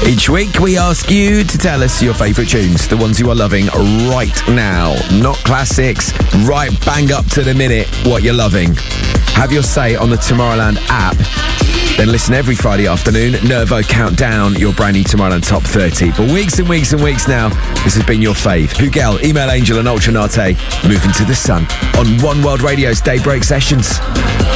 Each week we ask you to tell us your favourite tunes, the ones you are loving right now. Not classics, right bang up to the minute what you're loving. Have your say on the Tomorrowland app. Then listen every Friday afternoon. Nervo count down your brand new Tomorrowland Top 30. For weeks and weeks and weeks now, this has been your fave. Hugel, Email Angel and Ultra Nate moving to the sun on One World Radio's Daybreak Sessions.